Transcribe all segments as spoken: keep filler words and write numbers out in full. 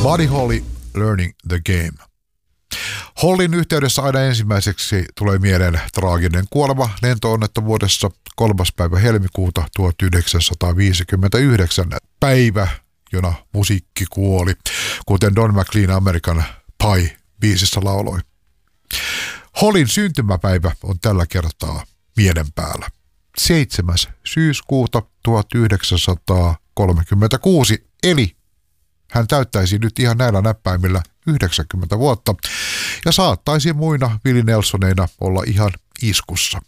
Buddy Holly, Learning the Game. Hollin yhteydessä aina ensimmäiseksi tulee mieleen traaginen kuolema lentoonnettomuudessa kolmas päivä helmikuuta tuhatyhdeksänsataaviisikymmentäyhdeksän, päivä, jona musiikki kuoli, kuten Don McLean American Pie-biisissä lauloi. Hollin syntymäpäivä on tällä kertaa mielen päällä. seitsemäs syyskuuta tuhatyhdeksänsataakolmekymmentäkuusi, eli hän täyttäisi nyt ihan näillä näppäimillä yhdeksänkymmentä vuotta ja saattaisi muina Willie Nelsoneina olla ihan iskussa.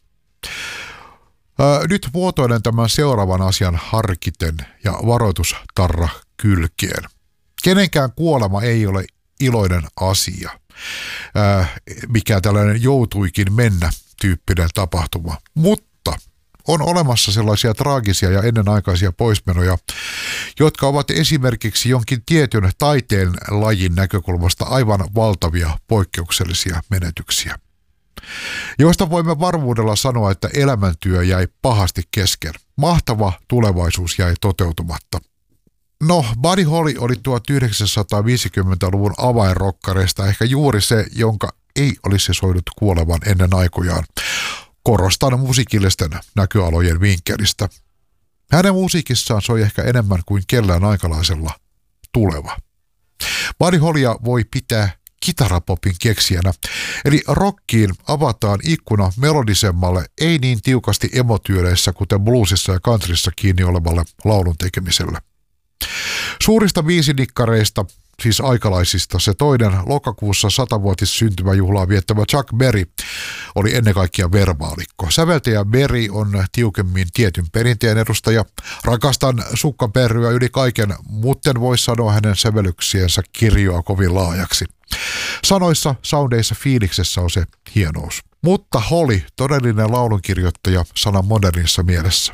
Ää, nyt muotoilen tämän seuraavan asian harkiten ja varoitustarra kylkeen. Kenenkään kuolema ei ole iloinen asia, ää, mikä tällainen joutuikin mennä tyyppinen tapahtuma, mutta on olemassa sellaisia traagisia ja ennenaikaisia poismenoja, jotka ovat esimerkiksi jonkin tietyn taiteen lajin näkökulmasta aivan valtavia poikkeuksellisia menetyksiä, joista voimme varmuudella sanoa, että elämäntyö jäi pahasti kesken. Mahtava tulevaisuus jäi toteutumatta. No, Buddy Holly oli tuhatyhdeksänsataaviisikymmentäluvun avainrokkareista ehkä juuri se, jonka ei olisi soinut kuolevan ennen aikojaan. Korostan musiikillisten näköalojen vinkkelistä. Hänen musiikissaan soi ehkä enemmän kuin kellään aikalaisella tuleva. Buddy Hollya voi pitää kitarapopin keksijänä, eli rockiin avataan ikkuna melodisemmalle, ei niin tiukasti emotyyleissä kuten bluesissa ja countryssa kiinni olevalle laulun tekemiselle. Suurista viisinikkareista, siis aikalaisista, se toinen lokakuussa satavuotis syntymäjuhlaa viettävä Chuck Berry oli ennen kaikkea verbaalikko. Säveltäjä Berry on tiukemmin tietyn perinteen edustaja. Rakastan sukkaperryä yli kaiken, mutten voi sanoa hänen sävellyksiensä kirjoa kovin laajaksi. Sanoissa, soundeissa, fiiliksessä on se hienous. Mutta Holly, todellinen laulunkirjoittaja sanan modernissa mielessä.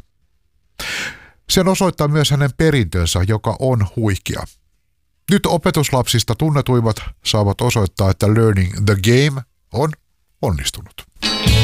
Sen osoittaa myös hänen perintönsä, joka on huikea. Nyt opetuslapsista tunnetuimmat saavat osoittaa, että Learning the Game on onnistunut.